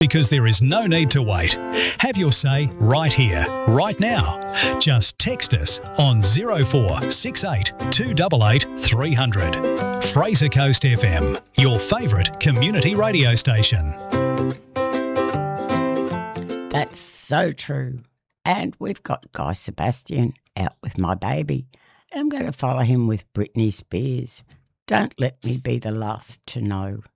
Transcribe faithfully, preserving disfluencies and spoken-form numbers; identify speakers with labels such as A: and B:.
A: Because there is no need to wait. Have your say right here, right now. Just text us on zero four six eight two eight eight three hundred. Fraser Coast F M, your favourite community radio station.
B: That's so true. And we've got Guy Sebastian out with My Baby. And I'm going to follow him with Britney Spears. Don't let me be the last to know.